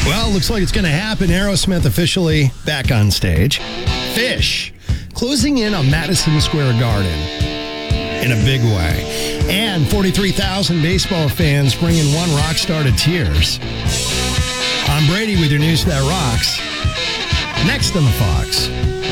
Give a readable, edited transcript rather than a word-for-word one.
Well, looks like it's going to happen. Aerosmith officially back on stage. Phish closing in on Madison Square Garden in a big way. And 43,000 baseball fans bringing one rock star to tears. I'm Brady with your news that rocks. Next on the Fox.